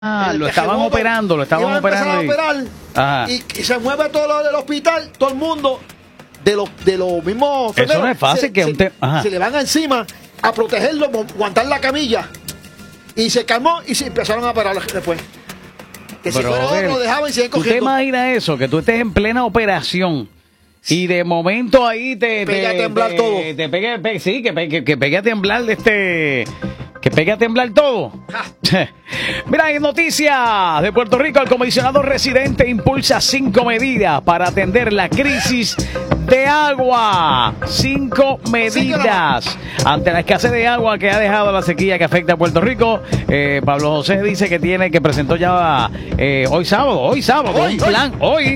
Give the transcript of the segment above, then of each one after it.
Lo estaban operando, Iban a empezar a operar y se mueve todo lo del hospital, todo el mundo de los mismos enfermeros. Eso no es fácil, se le van encima a protegerlo, aguantar la camilla. Y se calmó y se empezaron a operar después. Que si fuera otro, lo dejaban y siguen cogiendo. ¿Tú te imaginas eso? Que tú estés en plena operación y de momento ahí te pegue a temblar todo. Que pegue a temblar que pegue a temblar todo. Mira, en noticias de Puerto Rico, el comisionado residente impulsa 5 medidas para atender la crisis de agua. 5 medidas ante la escasez de agua que ha dejado la sequía que afecta a Puerto Rico. Pablo José dice que presentó ya hoy sábado, un plan. Hoy.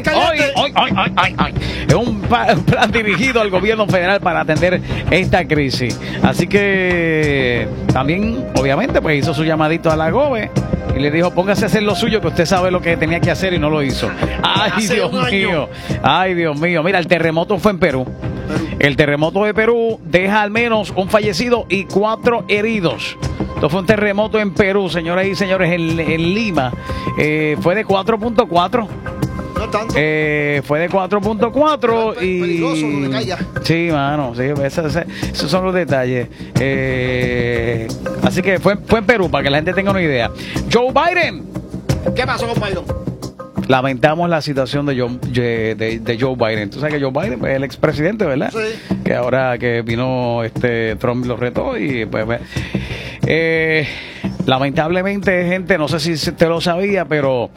Es un plan dirigido al gobierno federal para atender esta crisis. Así que también, obviamente, pues hizo su llamadito a la GOBE y le dijo, póngase a hacer lo suyo, que usted sabe lo que tenía que hacer y no lo hizo. Ay, Dios mío. Mira, el terremoto fue en Perú. El terremoto de Perú deja al menos un fallecido y 4 heridos. Esto fue un terremoto en Perú, señoras y señores, en Lima. Fue de 4.4. No tanto. Fue de 4.4 y... peligroso donde caiga. Sí, mano, sí, esos son los detalles. Así que fue en Perú, para que la gente tenga una idea. Joe Biden. ¿Qué pasó con Biden? Lamentamos la situación de Joe Biden. Tú sabes que Joe Biden es el expresidente, ¿verdad? Sí. Que ahora que vino Trump lo retó y pues... lamentablemente, gente, no sé si usted lo sabía, pero...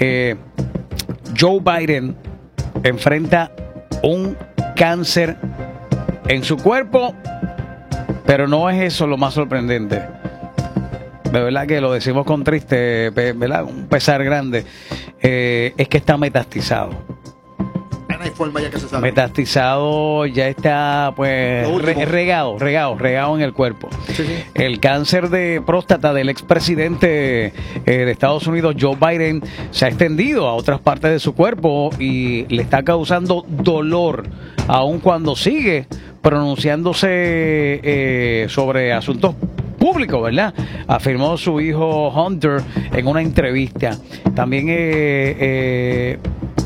Joe Biden enfrenta un cáncer en su cuerpo, pero no es eso lo más sorprendente. De verdad que lo decimos con triste, ¿verdad? Un pesar grande. Es que está metastizado. No hay forma ya que se sabe. Metastizado, ya está pues regado en el cuerpo. Sí. El cáncer de próstata del expresidente de Estados Unidos, Joe Biden, se ha extendido a otras partes de su cuerpo y le está causando dolor, aun cuando sigue pronunciándose sobre asuntos público, ¿verdad? Afirmó su hijo Hunter en una entrevista. También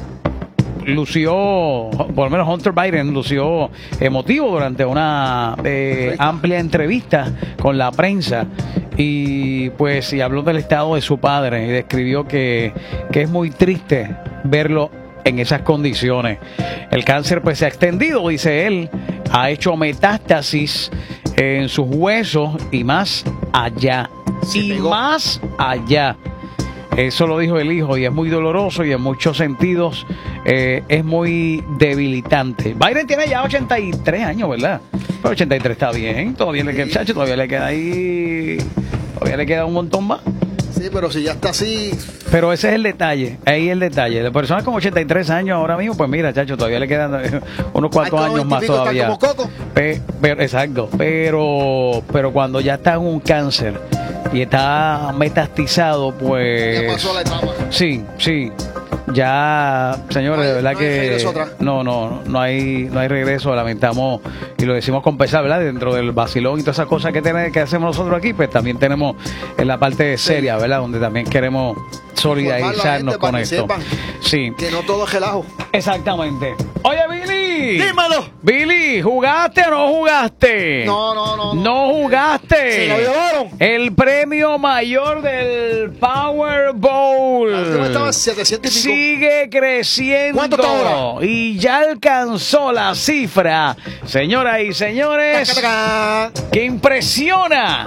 lució, por lo menos Hunter Biden lució emotivo durante una amplia entrevista con la prensa y pues habló del estado de su padre y describió que es muy triste verlo en esas condiciones. El cáncer pues se ha extendido, dice él, ha hecho metástasis en sus huesos y más allá. Más allá. Eso lo dijo el hijo y es muy doloroso y en muchos sentidos es muy debilitante. Biden tiene ya 83 años, ¿verdad? Pero 83 está bien, todavía le queda ahí, todavía le queda un montón más. Sí, pero si ya está así... Pero ese es el detalle, ahí el detalle. De personas con 83 años ahora mismo, pues mira, chacho, todavía le quedan unos cuantos años más todavía. Como Coco. Exacto, pero cuando ya está en un cáncer y está metastizado, pues... Ya pasó la etapa. Sí. Ya, señores, de verdad que no hay regreso, lamentamos y lo decimos con pesar, ¿verdad? Dentro del vacilón y todas esas cosas que hacemos nosotros aquí, pues también tenemos en la parte seria, ¿verdad? Donde también queremos solidarizarnos con esto. Sí. Que no todo es relajo. Exactamente. Oye, Billy. Dímelo. Billy, ¿jugaste o no jugaste? No. ¿No jugaste? ¿Se lo llevaron? El premio mayor del Powerball. Estaba 700 y pico. Sigue creciendo. ¿Cuánto está ahora? Y ya alcanzó la cifra, señoras y señores, que impresiona.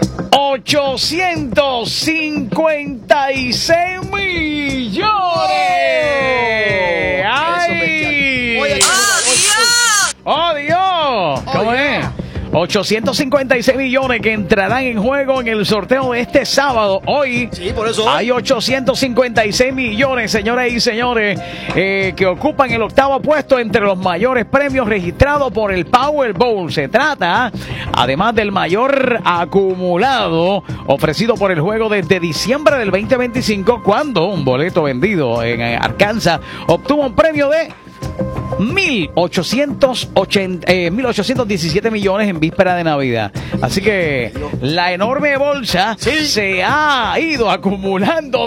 856 millones. ¡Ay! ¡Oh, Dios! ¿Cómo es? 856 millones que entrarán en juego en el sorteo de este sábado. Hoy sí, por eso hay 856 millones, señoras y señores, que ocupan el 8º puesto entre los mayores premios registrados por el Powerball. Se trata, además del mayor acumulado ofrecido por el juego desde diciembre del 2025, cuando un boleto vendido en Arkansas obtuvo un premio de 1.817 millones en víspera de Navidad. Así que la enorme bolsa se ha ido acumulando